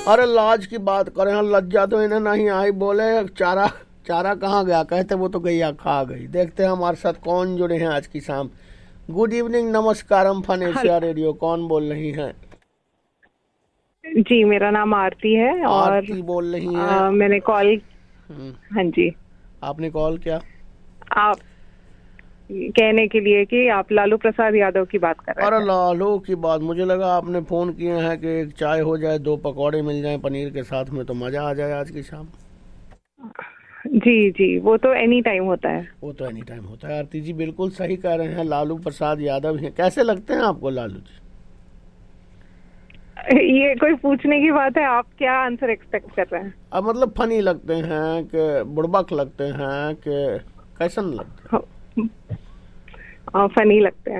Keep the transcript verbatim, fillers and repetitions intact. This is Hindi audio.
अरे लाज की बात करें, लज्जा तो इन्हें नहीं आई। बोले चारा चारा कहाँ गया, कहते वो तो गैया खा गई। देखते हैं हमारे साथ कौन जुड़े हैं आज की शाम। Good evening, नमस्कारम fun Asia radio, कौन बोल रही हैं? जी, मेरा नाम आरती है और आरती बोल रही हैं? आ, मैंने कॉल, हाँ जी, आपने कॉल किया आप कहने के लिए कि आप लालू प्रसाद यादव की बात कर रहे हैं। अरे लालू की बात, मुझे लगा आपने फोन किए हैं कि एक चाय हो जाए, दो पकौड़े मिल जाएं पनीर के साथ में, तो मजा आ जाए आज की शाम। जी जी, वो तो एनी टाइम होता है। वो तो एनी टाइम होता है। आरती जी बिल्कुल सही कह रहे हैं, लालू प्रसाद यादव हैं। कैसे लगते हैं आपको लालू जी? ये कोई पूछने की बात है? आप क्या आंसर एक्सपेक्ट कर रहे हैं? अब मतलब फनी लगते हैं कि बुड़बक लगते हैं कि कैसन लगते हैं? फनी लगते हैं।